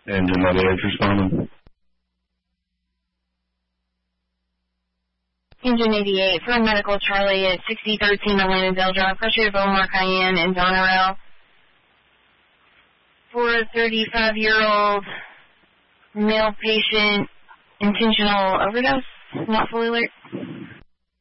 Engine 98 responding. Engine 88, for medical Charlie at 6013 Atlanta Dale Drive, pressure of Omar Cayenne and Donerail. For a 35-year-old male patient, intentional overdose, not fully alert.